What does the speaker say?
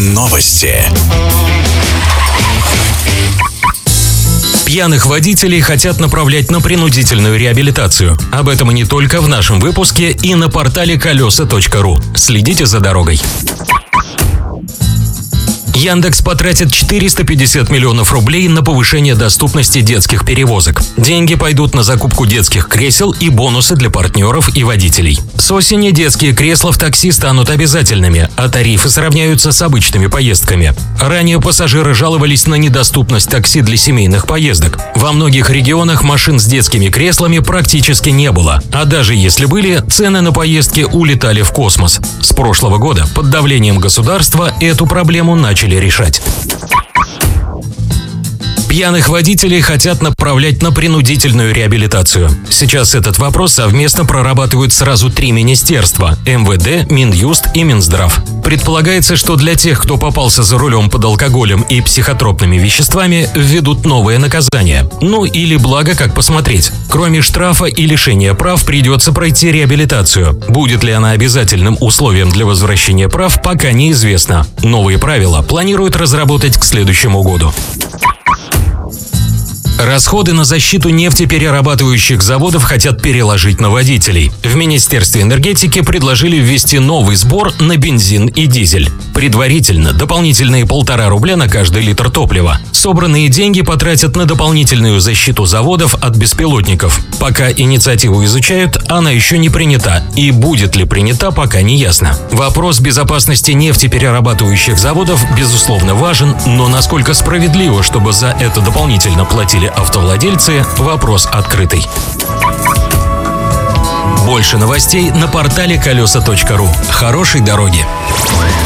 Новости. Пьяных водителей хотят направлять на принудительную реабилитацию. Об этом и не только в нашем выпуске и на портале колеса.ру. Следите за дорогой. Яндекс потратит 450 миллионов рублей на повышение доступности детских перевозок. Деньги пойдут на закупку детских кресел и бонусы для партнеров и водителей. С осени детские кресла в такси станут обязательными, а тарифы сравняются с обычными поездками. Ранее пассажиры жаловались на недоступность такси для семейных поездок. Во многих регионах машин с детскими креслами практически не было, а даже если были, цены на поездки улетали в космос. С прошлого года под давлением государства эту проблему начали решать. Пьяных водителей хотят направлять на принудительную реабилитацию. Сейчас этот вопрос совместно прорабатывают сразу 3 министерства – МВД, Минюст и Минздрав. Предполагается, что для тех, кто попался за рулем под алкоголем и психотропными веществами, введут новое наказание. Ну или благо, как посмотреть. Кроме штрафа и лишения прав, придется пройти реабилитацию. Будет ли она обязательным условием для возвращения прав, пока неизвестно. Новые правила планируют разработать к следующему году. Расходы на защиту нефтеперерабатывающих заводов хотят переложить на водителей. В Министерстве энергетики предложили ввести новый сбор на бензин и дизель. Предварительно дополнительные 1,5 рубля на каждый литр топлива. Собранные деньги потратят на дополнительную защиту заводов от беспилотников. Пока инициативу изучают, она еще не принята. И будет ли принята, пока не ясно. Вопрос безопасности нефтеперерабатывающих заводов, безусловно, важен, но насколько справедливо, чтобы за это дополнительно платили автовладельцы, вопрос открытый. Больше новостей на портале колеса.ру. Хорошей дороги!